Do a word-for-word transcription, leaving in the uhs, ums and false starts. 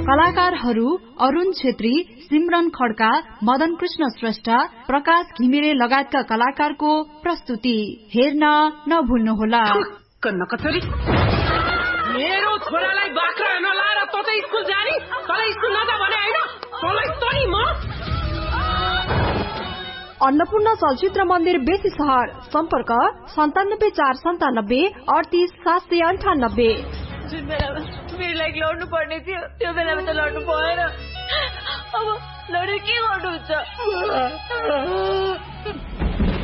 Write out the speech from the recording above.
कलाकारहरू अरुण छेत्री, सिमरन खड्का, मदन कृष्ण श्रेष्ठ, प्रकाश घिमिरे लगायतका कलाकारको प्रस्तुति हेर्न नभुल्नुहोला। मेरो छोरालाई बाख्रा नलाएर त त स्कुल जानी, तँलाई स्कुल नजा भने हैन, तँलाई तनी म अन्नपूर्ण चलचित्र मन्दिर बेसी सहर सम्पर्क सन्तानब्बे चार सन्तानब्बे अडतिस सात सय अन्ठानब्बे। जुन बेलामा मेरो लागि लड्नु पर्ने थियो त्यो बेलामा त लड्नु भएन, अब लडेर के गर्नुहुन्छ?